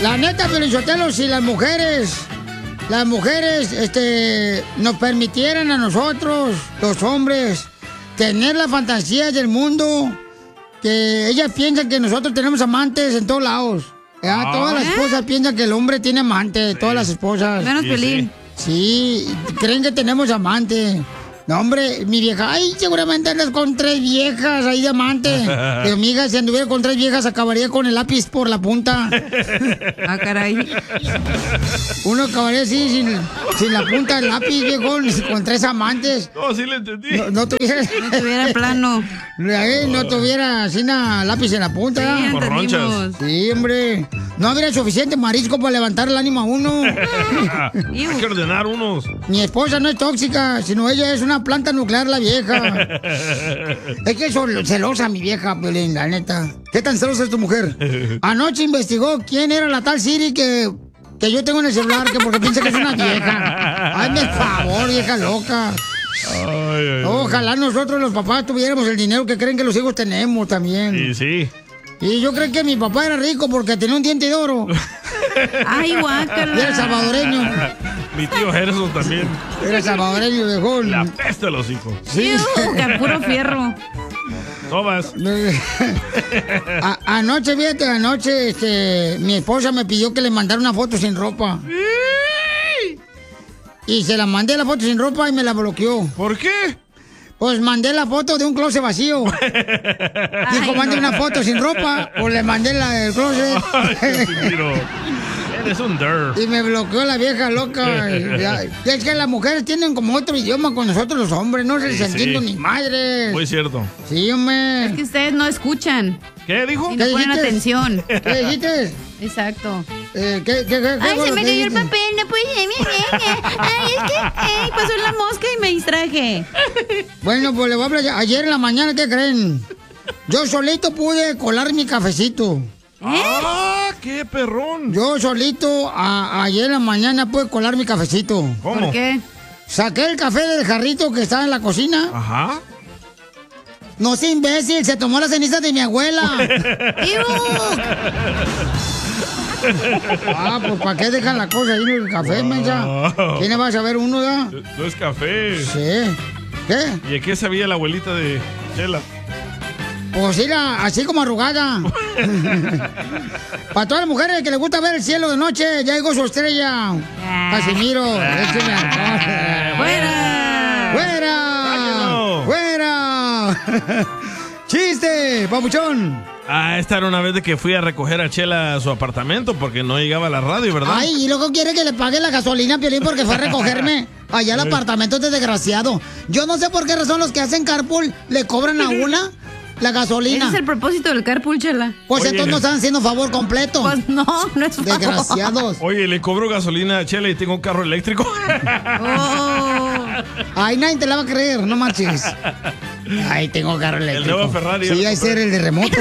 La neta, Pelichotelo, si las mujeres, nos permitieran a nosotros, los hombres, tener la fantasía del mundo, que ellas piensan que nosotros tenemos amantes en todos lados. Todas las esposas piensan que el hombre tiene amante, todas las esposas. Menos Piolín. Sí, creen que tenemos amante. No, hombre, mi vieja, ay, seguramente andas con 3 viejas ahí de amante. Pero, amiga, si anduviera con 3 viejas, acabaría con el lápiz por la punta. Ah, caray. Uno acabaría así, sin la punta del lápiz, viejón, con 3 amantes. No, sí le entendí. No tuviera plano. No tuviera así lápiz en la punta. Sí, por ronchas. Sí, hombre. No habría suficiente marisco para levantar el ánimo a uno. Hay que ordenar unos. Mi esposa no es tóxica, sino ella es una planta nuclear, la vieja. Es que es celosa mi vieja, Pelín, la neta. ¿Qué tan celosa es tu mujer? Anoche investigó quién era la tal Siri que yo tengo en el celular, que porque piensa que es una vieja. Hazme el favor, vieja loca. Ojalá nosotros los papás tuviéramos el dinero que creen que los hijos tenemos también. Sí. Y yo creo que mi papá era rico porque tenía un diente de oro. Ay, guácala. Y era salvadoreño. Mi tío Gerson también. Era salvadoreño, viejón. La peste de los hijos. Sí. Que puro fierro. Tobas. Anoche, mi esposa me pidió que le mandara una foto sin ropa. Y se la mandé la foto sin ropa y me la bloqueó. ¿Por qué? Pues mandé la foto de un closet vacío. Dijo, mande una foto sin ropa. Pues le mandé la del closet. Eres un dirt. Y me bloqueó la vieja loca. Y es que las mujeres tienen como otro idioma con nosotros los hombres. No se les entiende ni madres. Muy cierto. Sí, hombre. Es que ustedes no escuchan. ¿Qué dijo? Y no ponen atención. ¿Qué dijiste? Exacto. ¿Qué ay, se me cayó el papel, no puede ser. Ay, es que pasó la mosca y me distraje. Bueno, pues le voy a hablar. Ayer en la mañana, ¿qué creen? Yo solito pude colar mi cafecito. ¡Ah, qué perrón! Yo solito ayer en la mañana pude colar mi cafecito. ¿Cómo? ¿Por qué? Saqué el café del jarrito que estaba en la cocina. Ajá. No sé, imbécil, se tomó las cenizas de mi abuela. Pues ¿para qué dejan la cosa ahí en el café, mensa? ¿Quién le va a saber uno, ya? No es café. Sí. ¿Qué? ¿Y a qué sabía la abuelita de Chela? Pues era así como arrugada. Para todas las mujeres que les gusta ver el cielo de noche, ya llegó su estrella. Casimiro, écheme alcohol. ¡Fuera! ¡Fuera! ¡Fuera! ¡Chiste, papuchón! Esta era una vez de que fui a recoger a Chela a su apartamento porque no llegaba a la radio, ¿verdad? Ay, y luego quiere que le pague la gasolina, Piolín, porque fue a recogerme allá al apartamento de desgraciado. Yo no sé por qué razón los que hacen carpool le cobran a una la gasolina. Ese es el propósito del carpool, Chela. Pues entonces no están haciendo favor completo. Pues no es favor. Desgraciados. Oye, le cobro gasolina a Chela y tengo un carro eléctrico. Ay, nadie te la va a creer, no marches. Ay, tengo carro eléctrico. El nuevo Ferrari. Sí, hay que ser el de remoto.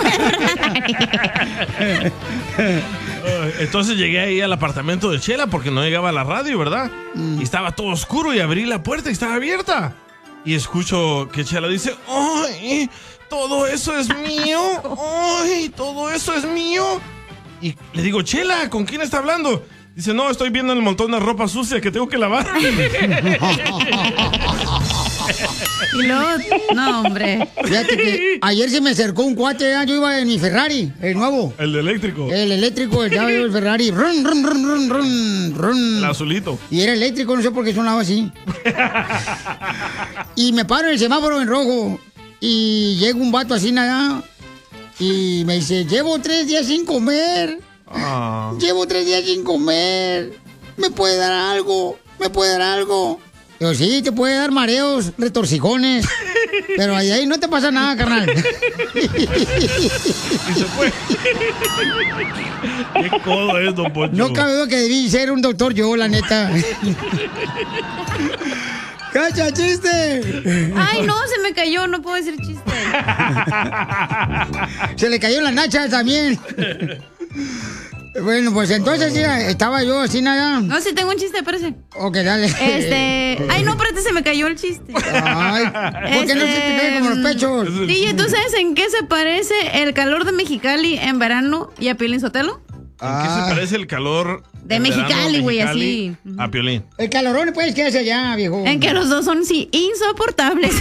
Entonces llegué ahí al apartamento de Chela porque no llegaba a la radio, ¿verdad? Y estaba todo oscuro y abrí la puerta y estaba abierta. Y escucho que Chela dice, ¡ay! Todo eso es mío. ¡Ay! Todo eso es mío. Y le digo, Chela, ¿con quién está hablando? Dice, no, estoy viendo el montón de ropa sucia que tengo que lavar. Y luego, no, hombre. Fíjate que ayer se me acercó un cuate, yo iba en mi Ferrari, el nuevo. El de eléctrico. El eléctrico, el Ferrari. Run, run, run, run, run, run. El azulito. Y era eléctrico, no sé por qué sonaba así. Y me paro en el semáforo en rojo. Y llega un vato así nada. Y me dice, llevo 3 días sin comer. Llevo 3 días sin comer. ¿Me puede dar algo? ¿Me puede dar algo? Yo, sí, te puede dar mareos, retorcijones. Pero ahí no te pasa nada, carnal. Y se fue. Qué codo es, don Poncho. No cabe duda que debí ser un doctor yo, la neta. ¡Cacha, chiste! Ay, no, se me cayó, no puedo decir chiste. Se le cayó la nacha también. Bueno, pues entonces estaba yo así nada. No, sí tengo un chiste, espérese. Ok, dale. Ay, no, espérate, se me cayó el chiste. Ay, ¿por qué no se te cae como los pechos? DJ, ¿tú sabes en qué se parece el calor de Mexicali en verano y a Piolín Sotelo? ¿En qué se parece el calor de Mexicali, güey, así? A Piolín. El calorón, pues, ¿qué hace allá, viejo? En que los dos son, sí, insoportables.